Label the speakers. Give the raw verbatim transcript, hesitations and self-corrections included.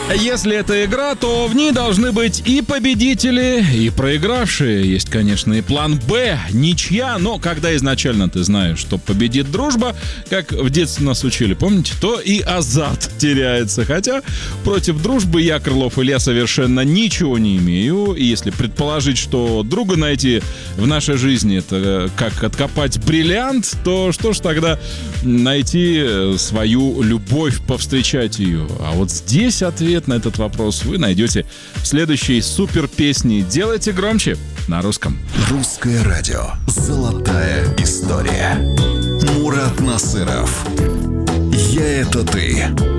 Speaker 1: Если это игра, то в ней должны быть и победители, и проигравшие. Есть, конечно, и план «Б», ничья, но когда изначально ты знаешь, что победит дружба, как в детстве нас учили, помните, то и азарт теряется. Хотя против дружбы я, Крылов Илья, совершенно ничего не имею. И если предположить, что друга найти в нашей жизни — это как откопать бриллиант, то что ж тогда найти свою любовь, повстречать ее? А вот здесь ответ на этот вопрос вы найдете в следующей супер песне «Делайте громче» на русском.
Speaker 2: Русское радио. Золотая история. Мурат Насыров. Я — это ты.